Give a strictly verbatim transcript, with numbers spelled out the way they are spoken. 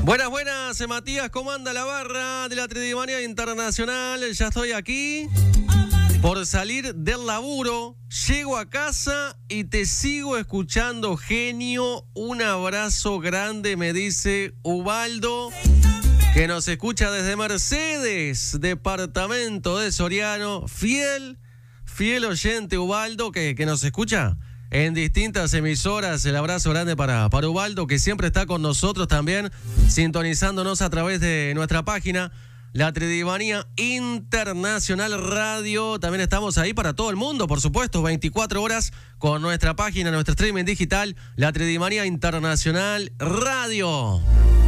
Buenas, buenas, eh, Matías, ¿cómo anda la barra de la Tridimanía Internacional? Ya estoy aquí por salir del laburo, llego a casa y te sigo escuchando, genio. Un abrazo grande, me dice Ubaldo, que nos escucha desde Mercedes, departamento de Soriano. Fiel, fiel oyente Ubaldo, que, que nos escucha en distintas emisoras. El abrazo grande para, para Ubaldo, que siempre está con nosotros también, sintonizándonos a través de nuestra página, La Tridimanía Internacional Radio. También estamos ahí para todo el mundo, por supuesto, veinticuatro horas con nuestra página, nuestro streaming digital, La Tridimanía Internacional Radio.